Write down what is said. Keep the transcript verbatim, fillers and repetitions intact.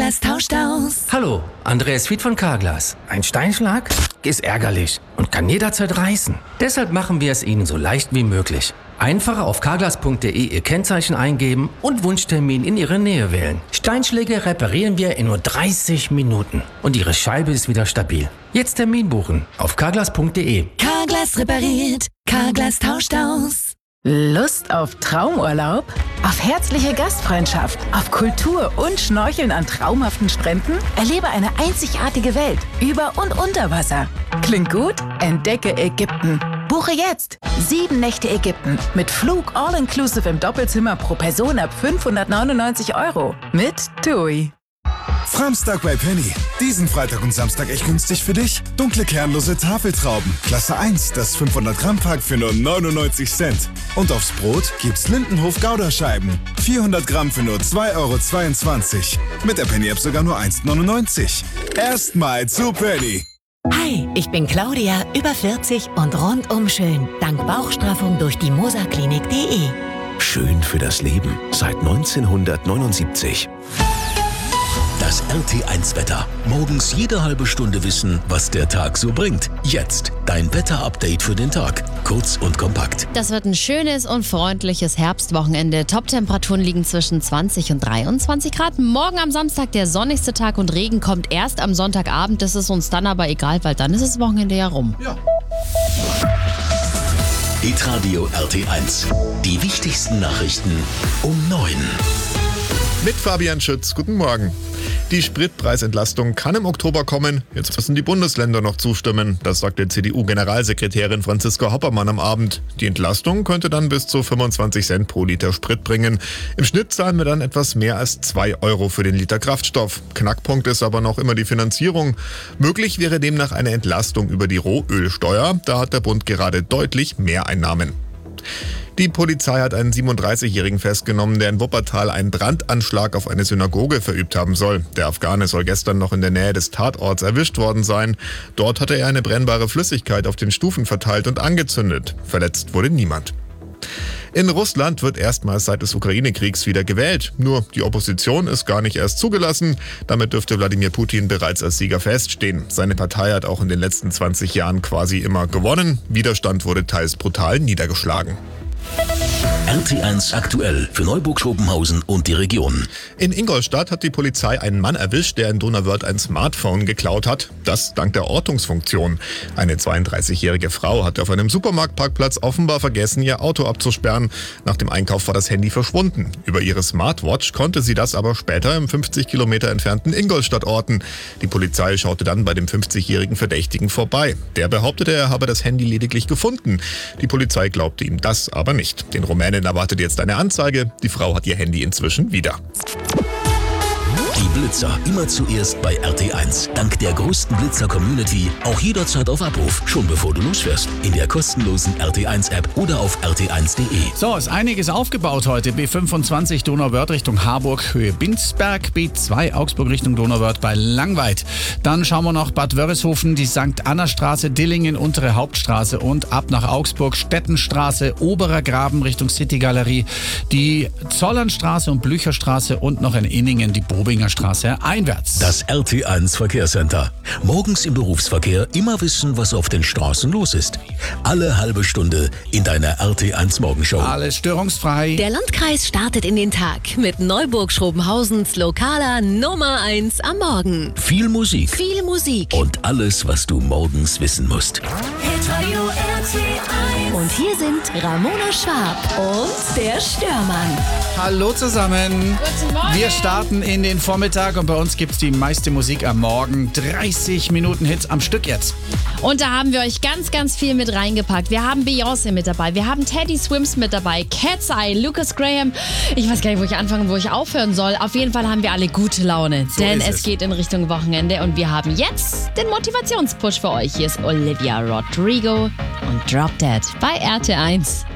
Carglass tauscht aus. Hallo, Andreas Fied von Carglass. Ein Steinschlag ist ärgerlich und kann jederzeit reißen. Deshalb machen wir es Ihnen so leicht wie möglich. Einfach auf carglass punkt de Ihr Kennzeichen eingeben und Wunschtermin in Ihre Nähe wählen. Steinschläge reparieren wir in nur dreißig Minuten und Ihre Scheibe ist wieder stabil. Jetzt Termin buchen auf carglass punkt de. Carglass repariert, Carglass tauscht aus. Lust auf Traumurlaub? Auf herzliche Gastfreundschaft? Auf Kultur und Schnorcheln an traumhaften Stränden? Erlebe eine einzigartige Welt über und unter Wasser. Klingt gut? Entdecke Ägypten. Buche jetzt sieben Nächte Ägypten mit Flug all-inclusive im Doppelzimmer pro Person ab fünfhundertneunundneunzig Euro mit TUI. Framstag bei Penny. Diesen Freitag und Samstag echt günstig für dich. Dunkle kernlose Tafeltrauben. Klasse eins, das fünfhundert Gramm Pack für nur neunundneunzig Cent. Und aufs Brot gibt's Lindenhof Gouda-Scheiben. vierhundert Gramm für nur zwei Euro zweiundzwanzig. Mit der Penny-App sogar nur eins neunundneunzig. Erstmal zu Penny. Hi, ich bin Claudia, über vierzig und rundum schön. Dank Bauchstraffung durch die moserklinik punkt de. Schön für das Leben seit neunzehnhundertneunundsiebzig. Das R T eins Wetter. Morgens jede halbe Stunde wissen, was der Tag so bringt. Jetzt dein Wetter-Update für den Tag. Kurz und kompakt. Das wird ein schönes und freundliches Herbstwochenende. Top-Temperaturen liegen zwischen zwanzig und dreiundzwanzig Grad. Morgen am Samstag der sonnigste Tag und Regen kommt erst am Sonntagabend. Das ist uns dann aber egal, weil dann ist das Wochenende ja rum. Ja. Hitradio R T eins. Die wichtigsten Nachrichten um neun. Mit Fabian Schütz. Guten Morgen. Die Spritpreisentlastung kann im Oktober kommen. Jetzt müssen die Bundesländer noch zustimmen. Das sagte C D U-Generalsekretärin Franziska Hoppermann am Abend. Die Entlastung könnte dann bis zu fünfundzwanzig Cent pro Liter Sprit bringen. Im Schnitt zahlen wir dann etwas mehr als zwei Euro für den Liter Kraftstoff. Knackpunkt ist aber noch immer die Finanzierung. Möglich wäre demnach eine Entlastung über die Rohölsteuer. Da hat der Bund gerade deutlich mehr Einnahmen. Die Polizei hat einen siebenunddreißigjährigen festgenommen, der in Wuppertal einen Brandanschlag auf eine Synagoge verübt haben soll. Der Afghane soll gestern noch in der Nähe des Tatorts erwischt worden sein. Dort hatte er eine brennbare Flüssigkeit auf den Stufen verteilt und angezündet. Verletzt wurde niemand. In Russland wird erstmals seit des Ukraine-Kriegs wieder gewählt. Nur die Opposition ist gar nicht erst zugelassen. Damit dürfte Wladimir Putin bereits als Sieger feststehen. Seine Partei hat auch in den letzten zwanzig Jahren quasi immer gewonnen. Widerstand wurde teils brutal niedergeschlagen. R T eins aktuell für Neuburg-Schopenhausen und die Region. In Ingolstadt hat die Polizei einen Mann erwischt, der in Donauwörth ein Smartphone geklaut hat. Das dank der Ortungsfunktion. Eine zweiunddreißigjährige Frau hatte auf einem Supermarktparkplatz offenbar vergessen, ihr Auto abzusperren. Nach dem Einkauf war das Handy verschwunden. Über ihre Smartwatch konnte sie das aber später im fünfzig Kilometer entfernten Ingolstadt orten. Die Polizei schaute dann bei dem fünfzigjährigen Verdächtigen vorbei. Der behauptete, er habe das Handy lediglich gefunden. Die Polizei glaubte ihm das aber nicht. Den Rumänen erwartet jetzt eine Anzeige. Die Frau hat ihr Handy inzwischen wieder. Die Blitzer immer zuerst bei R T eins. Dank der größten Blitzer-Community auch jederzeit auf Abruf. Schon bevor du losfährst. In der kostenlosen R T eins App oder auf r t eins punkt de. So, ist einiges aufgebaut heute. B fünfundzwanzig Donauwörth Richtung Harburg, Höhe Binsberg. B zwei Augsburg Richtung Donauwörth bei Langweid. Dann schauen wir noch Bad Wörishofen, die Sankt Anna Straße, Dillingen, Untere Hauptstraße und ab nach Augsburg, Stettenstraße, Oberer Graben Richtung City Galerie, die Zollernstraße und Blücherstraße und noch in Inningen die Bobinger Straße einwärts. Das R T eins Verkehrscenter. Morgens im Berufsverkehr immer wissen, was auf den Straßen los ist. Alle halbe Stunde in deiner R T eins Morgenshow. Alles störungsfrei. Der Landkreis startet in den Tag mit Neuburg-Schrobenhausens lokaler Nummer eins am Morgen. Viel Musik. Viel Musik. Und alles, was du morgens wissen musst. Hitradio R T eins. Und hier sind Ramona Schwab und der Störmann. Hallo zusammen. Guten Morgen. Wir starten in den Vormittag und bei uns gibt es die meiste Musik am Morgen. dreißig Minuten Hits am Stück jetzt. Und da haben wir euch ganz, ganz viel mit reingepackt. Wir haben Beyoncé mit dabei, wir haben Teddy Swims mit dabei, Cat's Eye, Lucas Graham. Ich weiß gar nicht, wo ich anfangen, wo ich aufhören soll. Auf jeden Fall haben wir alle gute Laune, So denn ist es es. geht in Richtung Wochenende und wir haben jetzt den Motivationspush für euch. Hier ist Olivia Rodrigo und Drop Dead bei R T eins.